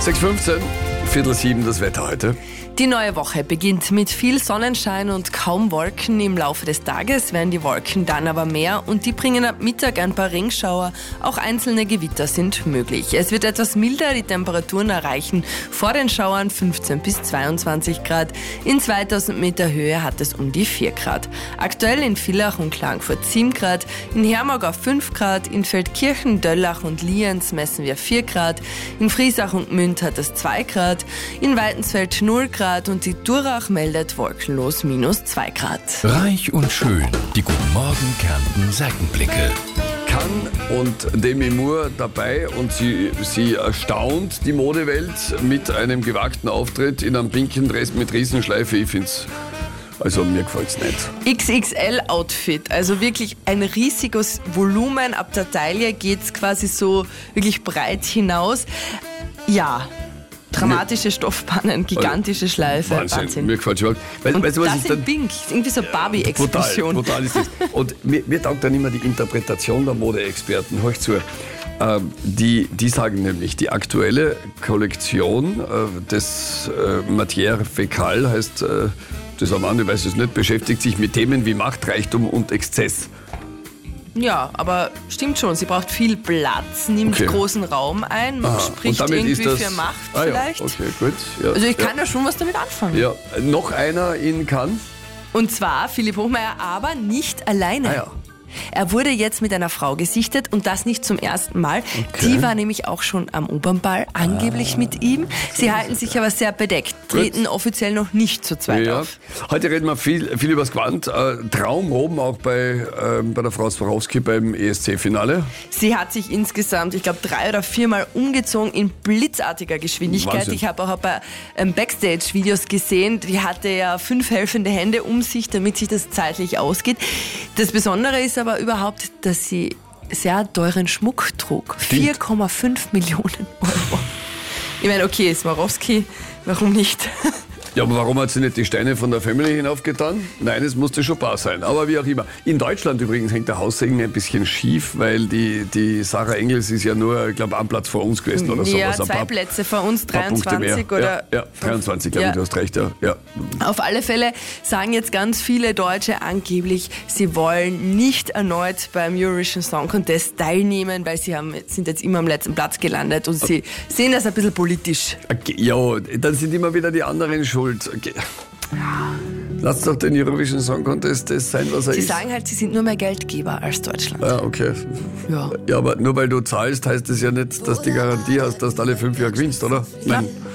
6:15, 6:45 das Wetter heute. Die neue Woche beginnt mit viel Sonnenschein und kaum Wolken. Im Laufe des Tages werden die Wolken dann aber mehr und die bringen ab Mittag ein paar Regenschauer. Auch einzelne Gewitter sind möglich. Es wird etwas milder, die Temperaturen erreichen vor den Schauern 15 bis 22 Grad. In 2000 Meter Höhe hat es um die 4 Grad. Aktuell in Villach und Klagenfurt 7 Grad, in Hermagau 5 Grad, in Feldkirchen, Döllach und Lienz messen wir 4 Grad, in Friesach und Münd hat es 2 Grad, in Weitensfeld 0 Grad und die Durach meldet wolkenlos -2 Grad. Reich und schön, die Guten Morgen Kärnten Seitenblicke. Kann und Demi Moore dabei und sie erstaunt die Modewelt mit einem gewagten Auftritt in einem pinken Dress mit Riesenschleife. Ich find's, also mir gefällt's nicht. XXL-Outfit, also wirklich ein riesiges Volumen. Ab der Taille geht's quasi so wirklich breit hinaus. Ja, dramatische Stoffpannen, gigantische Schleife. Wahnsinn. Mir gefällt schon. Und weißt du, was das ist in dann? Pink, irgendwie so Barbie-Explosion. Brutal ist das. Und mir taugt dann immer die Interpretation der Modeexperten. Hör zu. Die sagen nämlich, die aktuelle Kollektion des Matière Fécale heißt, das Mann, ich weiß es nicht, beschäftigt sich mit Themen wie Macht, Reichtum und Exzess. Ja, aber stimmt schon, sie braucht viel Platz, nimmt großen Raum ein, spricht irgendwie für Macht vielleicht. Ja, okay, gut. Ja, also ich kann da schon was damit anfangen. Ja, noch einer in Cannes. Und zwar Philipp Hochmeier, aber nicht alleine. Ah, ja. Er wurde jetzt mit einer Frau gesichtet und das nicht zum ersten Mal. Okay. Die war nämlich auch schon am Opernball, angeblich mit ihm. Sie halten sich aber sehr bedeckt, treten offiziell noch nicht zu zweit auf. Heute reden wir viel über das Gewand. Traumroben auch bei der Frau Swarovski beim ESC-Finale. Sie hat sich insgesamt, ich glaube, 3 oder 4 Mal umgezogen in blitzartiger Geschwindigkeit. Wahnsinn. Ich habe auch bei Backstage-Videos gesehen, die hatte ja 5 helfende Hände um sich, damit sich das zeitlich ausgeht. Das Besondere ist aber überhaupt, dass sie sehr teuren Schmuck trug. 4,5 Millionen Euro. Ich meine, okay, Swarovski, warum nicht? Ja, aber warum hat sie nicht die Steine von der Family hinaufgetan? Nein, es musste schon Chopin sein, aber wie auch immer. In Deutschland übrigens hängt der Haussegen ein bisschen schief, weil die Sarah Engels ist ja nur, ich glaube, ein Platz vor uns gewesen oder sowas. Ja, 2 Plätze vor uns, 23 oder... Ja, 23, glaube ich, du hast recht, ja. Auf alle Fälle sagen jetzt ganz viele Deutsche angeblich, sie wollen nicht erneut beim Eurovision Song Contest teilnehmen, weil sie sind jetzt immer am letzten Platz gelandet und sie sehen das ein bisschen politisch. Okay, ja, dann sind immer wieder die anderen schuld. Okay. Lass doch den Eurovision Song Contest das sein, was er ist. Sie sagen halt, sie sind nur mehr Geldgeber als Deutschland. Ja, okay. Ja. Ja, aber nur weil du zahlst, heißt das ja nicht, dass du die Garantie hast, dass du alle 5 Jahre gewinnst, oder? Nein. Ja.